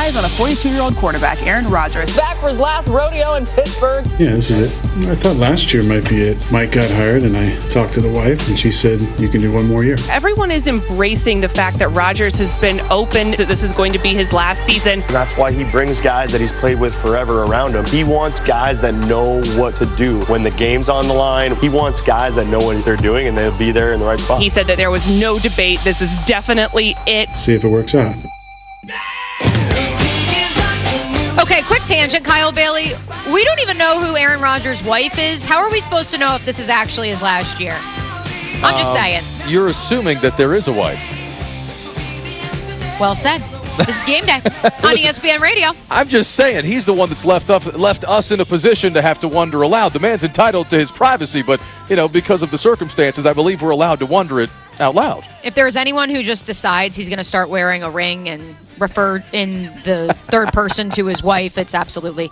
eyes on a 42-year-old quarterback, Aaron Rodgers. Back for his last rodeo in Pittsburgh. Yeah, this is it. I thought last year might be it. Mike got hired, and I talked to the wife, and she said, you can do one more year. Everyone is embracing the fact that Rodgers has been open, that this is going to be his last season. And that's why he brings guys that he's played with forever around him. He wants guys that know what to do when the game's on the line. He wants guys that know what they're doing, and they'll be there in the right spot. He said that there was no debate. This is definitely it. See if it works out. Okay, quick tangent, Kyle Bailey. We don't even know who Aaron Rodgers' wife is. How are we supposed to know if this is actually his last year? I'm just saying. You're assuming that there is a wife. Well said. This is Game Day on ESPN Radio. I'm just saying, he's the one that's left us in a position to have to wonder aloud. The man's entitled to his privacy, but, because of the circumstances, I believe we're allowed to wonder it out loud. If there's anyone who just decides he's going to start wearing a ring and refer in the third person to his wife, it's absolutely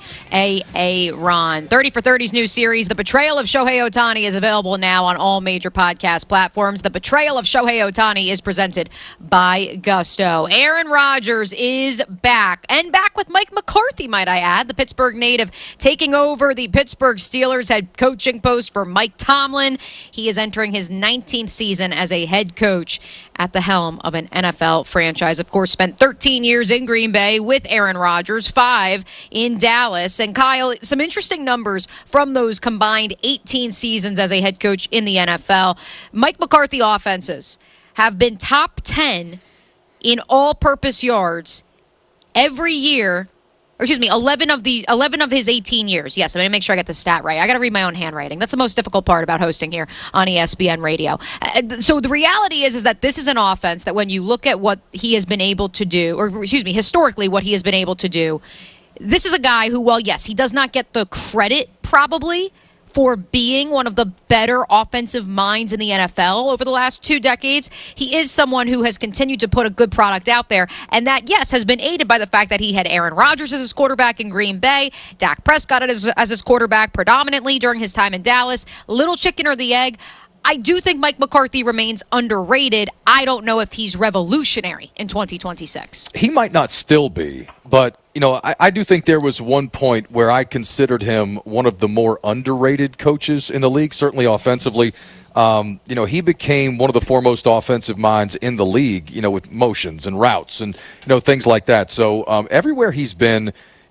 Ron. 30 for 30's new series, The Betrayal of Shohei Ohtani, is available now on all major podcast platforms. The Betrayal of Shohei Ohtani is presented by Gusto. Aaron Rodgers is back, and back with Mike McCarthy, might I add, the Pittsburgh native, taking over the Pittsburgh Steelers head coaching post for Mike Tomlin. He is entering his 19th season as a head coach at the helm of an NFL franchise. Of course, spent 13 years in Green Bay with Aaron Rodgers, 5 in Dallas. And Kyle, some interesting numbers from those combined 18 seasons as a head coach in the NFL. Mike McCarthy offenses have been top 10 in all-purpose yards every year. 11 of his 18 years. Yes, I'm going to make sure I get the stat right. I got to read my own handwriting. That's the most difficult part about hosting here on ESPN Radio. So the reality is that this is an offense that when you look at what he has been able to do, historically what he has been able to do, this is a guy who, well, yes, he does not get the credit probably for being one of the better offensive minds in the NFL over the last 2 decades. He is someone who has continued to put a good product out there, and that, yes, has been aided by the fact that he had Aaron Rodgers as his quarterback in Green Bay, Dak Prescott as his quarterback predominantly during his time in Dallas. Little chicken or the egg. I do think Mike McCarthy remains underrated. I don't know if he's revolutionary in 2026. He might not still be, but, I do think there was one point where I considered him one of the more underrated coaches in the league, certainly offensively. He became one of the foremost offensive minds in the league, with motions and routes and, things like that. So everywhere he's been,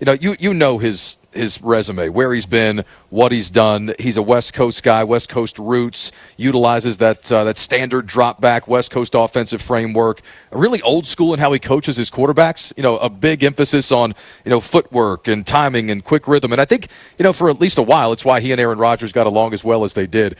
his resume, where he's been, what he's done. He's a West Coast guy, West Coast roots, utilizes that standard drop back West Coast offensive framework. Really old school in how he coaches his quarterbacks. A big emphasis on footwork and timing and quick rhythm. And I think for at least a while, it's why he and Aaron Rodgers got along as well as they did.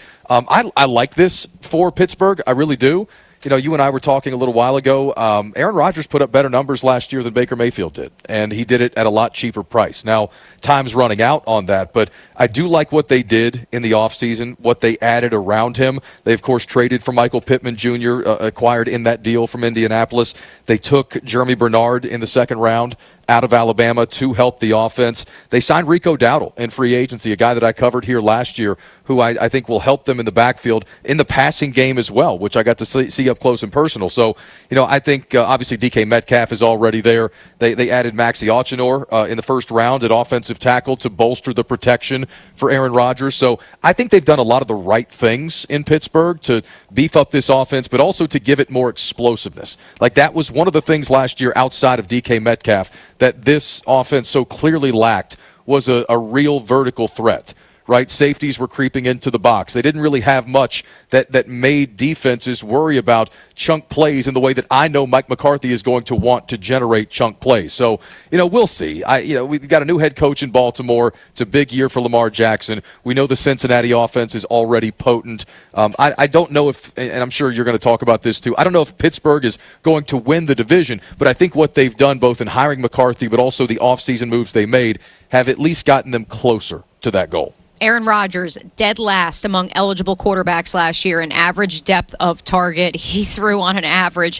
I like this for Pittsburgh. I really do. You and I were talking a little while ago. Aaron Rodgers put up better numbers last year than Baker Mayfield did, and he did it at a lot cheaper price. Now, time's running out on that, but I do like what they did in the offseason, what they added around him. They, of course, traded for Michael Pittman Jr., acquired in that deal from Indianapolis. They took Jeremy Bernard in the second round out of Alabama to help the offense. They signed Rico Dowdle in free agency, a guy that I covered here last year, who I think will help them in the backfield, in the passing game as well, which I got to see up close and personal. So, I think obviously DK Metcalf is already there. They added Maxi Ochinor in the first round at offensive tackle to bolster the protection for Aaron Rodgers. So I think they've done a lot of the right things in Pittsburgh to beef up this offense, but also to give it more explosiveness. Like, that was one of the things last year outside of DK Metcalf that this offense so clearly lacked, was a real vertical threat. Right? Safeties were creeping into the box. They didn't really have much that made defenses worry about chunk plays in the way that I know Mike McCarthy is going to want to generate chunk plays. So, we'll see. We've got a new head coach in Baltimore. It's a big year for Lamar Jackson. We know the Cincinnati offense is already potent. I don't know if, and I'm sure you're going to talk about this too, I don't know if Pittsburgh is going to win the division, but I think what they've done both in hiring McCarthy but also the offseason moves they made have at least gotten them closer to that goal. Aaron Rodgers, dead last among eligible quarterbacks last year in average depth of target. He threw on an average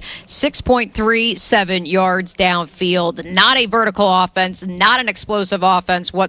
6.37 yards downfield. Not a vertical offense, not an explosive offense